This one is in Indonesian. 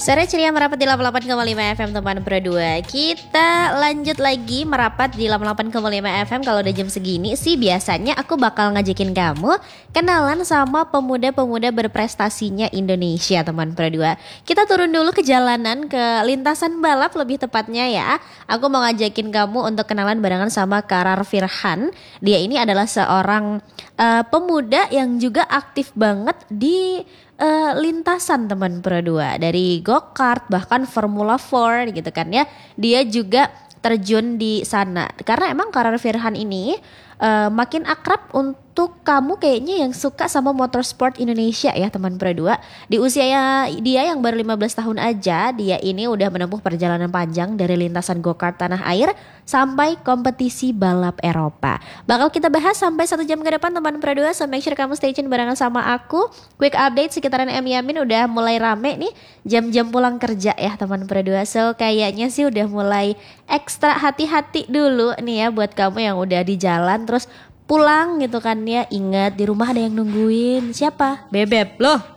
Sore ceria merapat di 88,5 FM teman Pro 2. Kita lanjut lagi merapat di 88,5 FM. Kalau udah jam segini sih biasanya aku bakal ngajakin kamu kenalan sama pemuda-pemuda berprestasinya Indonesia teman Pro 2. Kita turun dulu ke jalanan, ke lintasan balap lebih tepatnya ya. Aku mau ngajakin kamu untuk kenalan barengan sama Karar Firhan. Dia ini adalah seorang pemuda yang juga aktif banget di lintasan teman Pro 2, dari go-kart bahkan Formula 4 gitu kan ya. Dia juga terjun di sana karena emang Karar Firhan ini makin akrab untuk kamu kayaknya yang suka sama motorsport Indonesia ya teman Pro 2. Di usia dia yang baru 15 tahun aja, dia ini udah menempuh perjalanan panjang dari lintasan go-kart tanah air sampai kompetisi balap Eropa. Bakal kita bahas sampai 1 jam ke depan teman Pro 2, so make sure kamu stay tune barengan sama aku. Quick update sekitaran M Yamin udah mulai rame nih jam-jam pulang kerja ya teman Pro 2. So kayaknya sih udah mulai ekstra hati-hati dulu nih ya buat kamu yang udah di jalan terus pulang gitu kan ya. Ingat di rumah ada yang nungguin. Siapa? Bebeb loh.